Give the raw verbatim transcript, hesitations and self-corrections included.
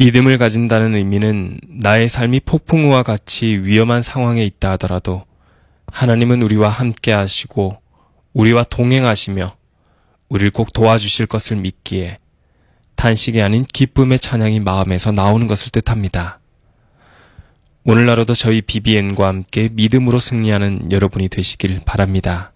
믿음을 가진다는 의미는 나의 삶이 폭풍우와 같이 위험한 상황에 있다 하더라도 하나님은 우리와 함께 하시고 우리와 동행하시며 우리를 꼭 도와주실 것을 믿기에 탄식이 아닌 기쁨의 찬양이 마음에서 나오는 것을 뜻합니다. 오늘 하루도 저희 비비엔과 함께 믿음으로 승리하는 여러분이 되시길 바랍니다.